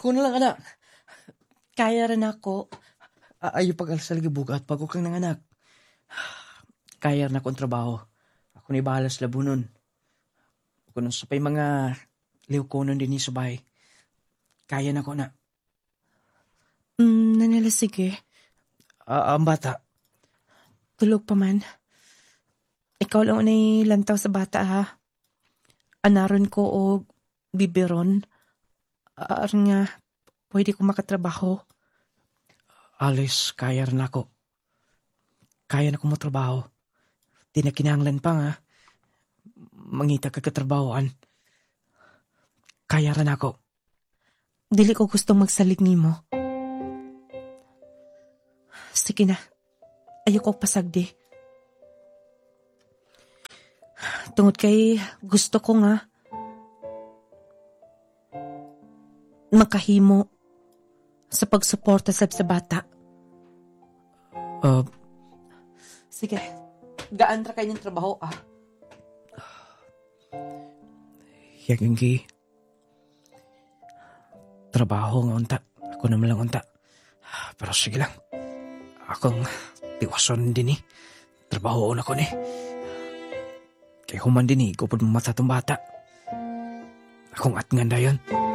Ako na lang, anak. Kaya rin ako. Ayaw pag-alas sa ligibugat pag kang nanganak. Kaya rin akong trabaho. Ako na ibahala sa labunon. Kung sa pa'y mga liwkonon din ni subay. Kaya na ko na. Nanila sige. Ang bata. Tulog pa man. Ikaw lang unay lantaw sa bata ha. Anaron ko o bibiron. Aron nga, pwede ko makatrabaho. Alis, kaya rin ako. Kaya na ko mo trabaho. Di na kinahanglan pa nga. Mangita ka katrabahoan. Kaya rin ako. Dili ko gustong magsalig nimo. Sige na. Ayoko pasagdi. Tungod kay gusto ko nga makahimo sa pagsuporta sa bata. Sige. Gaan ra kayo ng trabaho Yaginggi. Trabaho nga unta. Ako naman lang unta. Pero sige lang. Akong tiwason din Trabaho na ko Kay human din ikaw po mata tong bata. Akong at nganda yun.